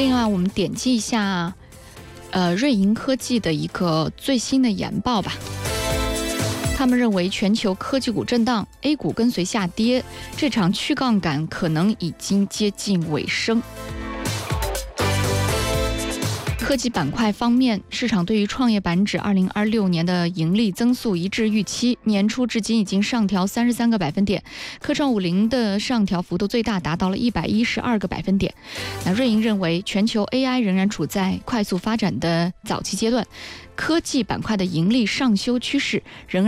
另外，我们点击一下瑞银科技的一个最新的研报吧。他们认为全球科技股震荡 ，A 股跟随下跌，这场去杠杆可能已经接近尾声。科技板块方面，市场对于创业板指2026年的盈利增速一致预期，年初至今已经上调33个百分点，科创50的上调幅度最大达到了112个百分点。那瑞银认为，全球 AI 仍然处在快速发展的早期阶段，科技板块的盈利上修趋势仍然